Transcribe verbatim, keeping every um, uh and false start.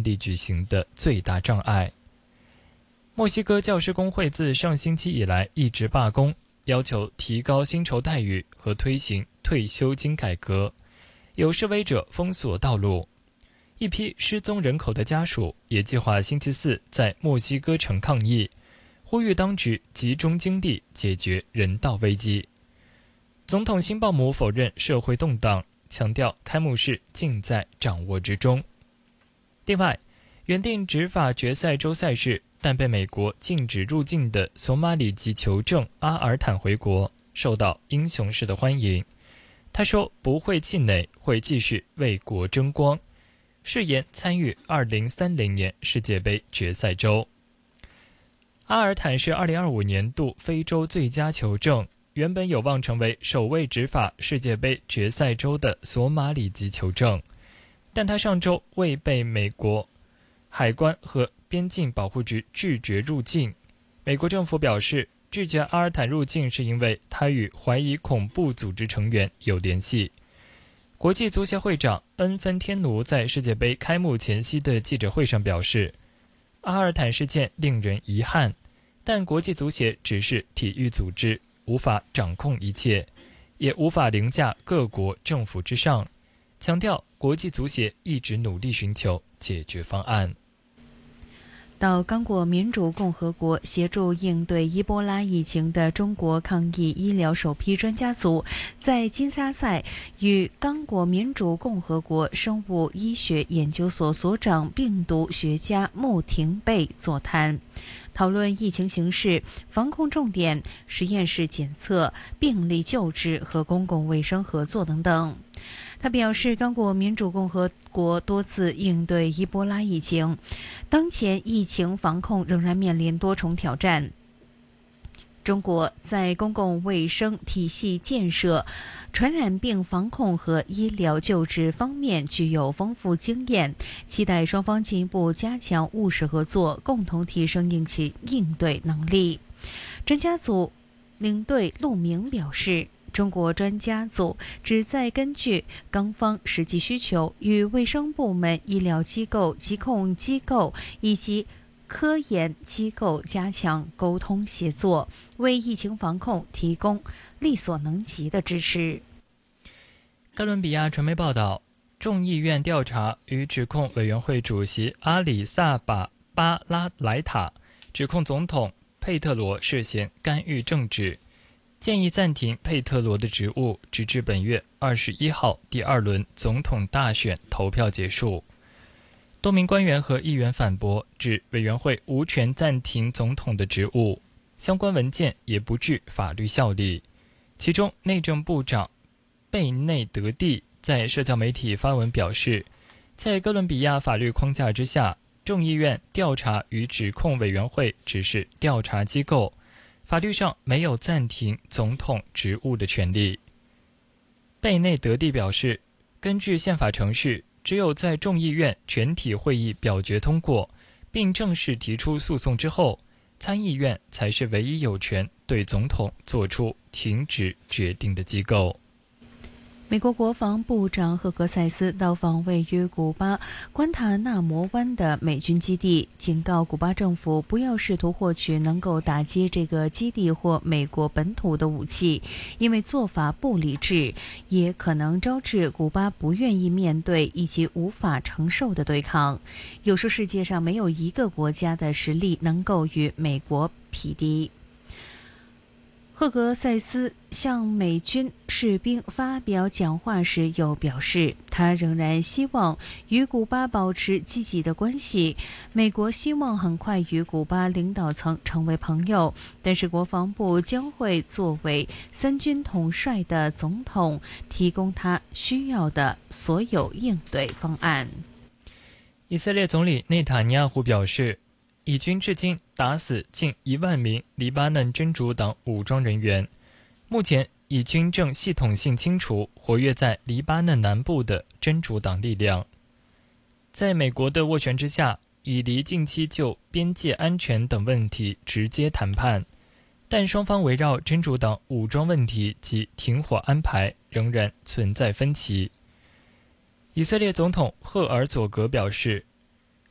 利举行的最大障碍。墨西哥教师工会自上星期以来一直罢工，要求提高薪酬待遇和推行退休金改革。有示威者封锁道路，一批失踪人口的家属也计划星期四在墨西哥城抗议，呼吁当局集中精力解决人道危机。总统辛鲍姆否认社会动荡，强调开幕式尽在掌握之中。另外，原定执法决赛周赛事但被美国禁止入境的索马里籍球证阿尔坦回国，受到英雄式的欢迎。他说不会气馁，会继续为国争光，誓言参与二零三零年世界杯决赛周。阿尔坦是二零二五年度非洲最佳球证，原本有望成为首位执法世界杯决赛周的索马里籍球证，但他上周未被美国海关和边境保护局拒绝入境。美国政府表示，拒绝阿尔坦入境是因为他与怀疑恐怖组织成员有联系。国际足协会长恩芬天奴在世界杯开幕前夕的记者会上表示，阿尔坦事件令人遗憾，但国际足协只是体育组织，无法掌控一切，也无法凌驾各国政府之上，强调国际足协一直努力寻求解决方案。 到刚果民主共和国协助应对伊波拉疫情的中国抗疫医疗首批专家组在金沙赛与刚果民主共和国生物医学研究所所长病毒学家穆廷贝座谈，讨论疫情形势、防控重点、实验室检测、病例救治和公共卫生合作等等。他表示，刚果民主共和国多次应对伊波拉疫情，当前疫情防控仍然面临多重挑战。中国在公共卫生体系建设、传染病防控和医疗救治方面具有丰富经验，期待双方进一步加强务实合作，共同提升应其应对能力。专家组领队陆明表示，中国专家组旨在根据刚方实际需求，与卫生部门、医疗机构、疾控机构以及科研机构加强沟通协作，为疫情防控提供力所能及的支持。 哥伦比亚传媒报道，众议院调查与指控委员会主席阿里萨巴巴拉莱塔指控总统佩特罗涉嫌干预政治，建议暂停佩特罗的职务，直至本月二十一号第二轮总统大选投票结束。多名官员和议员反驳，指委员会无权暂停总统的职务，相关文件也不具法律效力。其中，内政部长贝内德蒂在社交媒体发文表示，在哥伦比亚法律框架之下，众议院调查与指控委员会只是调查机构，法律上没有暂停总统职务的权利。贝内德蒂表示，根据宪法程序，只有在众议院全体会议表决通过，并正式提出诉讼之后，参议院才是唯一有权对总统做出停止决定的机构。 美国国防部长赫格塞斯到访位于古巴关塔纳摩湾的美军基地，警告古巴政府不要试图获取能够打击这个基地或美国本土的武器，因为做法不理智，也可能招致古巴不愿意面对以及无法承受的对抗。有说世界上没有一个国家的实力能够与美国匹敌。赫格塞斯向美军士兵发表讲话时又表示，他仍然希望与古巴保持积极的关系，美国希望很快与古巴领导层成为朋友，但是国防部将会作为三军统帅的总统，提供他需要的所有应对方案。 以色列总理内塔尼亚胡表示，以军至今打死近一万名黎巴嫩真主党武装人员，目前以军正系统性清除活跃在黎巴嫩南部的真主党力量。在美国的斡旋之下，以黎近期就边界安全等问题直接谈判，但双方围绕真主党武装问题及停火安排仍然存在分歧。以色列总统赫尔佐格表示，